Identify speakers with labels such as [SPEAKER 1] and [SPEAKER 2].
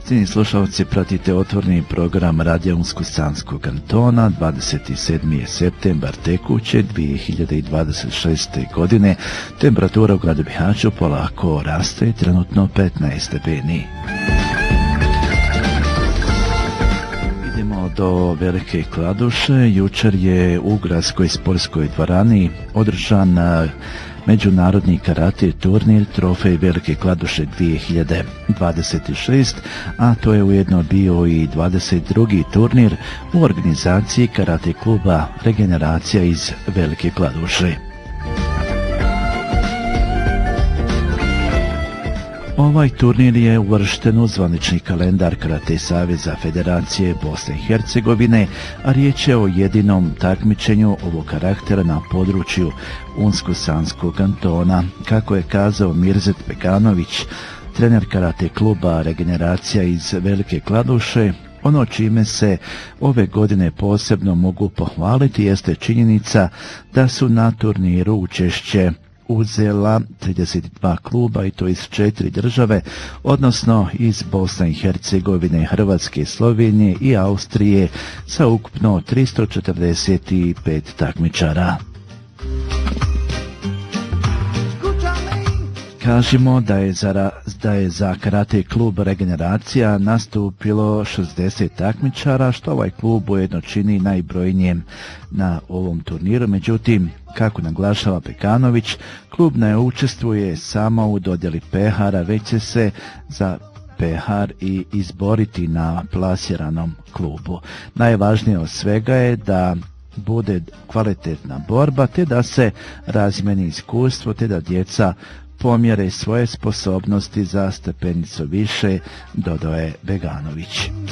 [SPEAKER 1] Cijenjeni slušalci, pratite otvoreni program Radija Unsko-Sanskog kantona. 27. je septembar tekuće 2026. godine. Temperatura u gradu Bihaću polako raste, trenutno 15 stepeni. Idemo do Velike Kladuše. Jučer je u gradskoj sportskoj dvorani održan međunarodni karate turnir Trofej Velike Kladuše 2026, a to je ujedno bio i 22. turnir u organizaciji karate kluba Regeneracija iz Velike Kladuše. Ovaj turnir je uvršten u zvanični kalendar Karate Saveza Federacije Bosne i Hercegovine, a riječ je o jedinom takmičenju ovog karaktera na području Unsko-Sanskog kantona. Kako je kazao Mirzet Pekanović, trener karate kluba Regeneracija iz Velike Kladuše, ono čime se ove godine posebno mogu pohvaliti jeste činjenica da su na turniru učešće uzela 32 kluba i to iz 4 države, odnosno iz Bosne i Hercegovine, Hrvatske, Slovenije i Austrije sa ukupno 345 takmičara. Kažemo da je za karate klub Regeneracija nastupilo 60 takmičara, što ovaj klub ujedno čini najbrojnijem na ovom turniru. Međutim, kako naglašava Pekanović, klub ne učestvuje samo u dodjeli pehara, već će se za pehar i izboriti na plasiranom klubu. Najvažnije od svega je da bude kvalitetna borba, te da se razmijeni iskustvo, te da djeca pomjere svoje sposobnosti za stepenicu više, dodao je Beganović.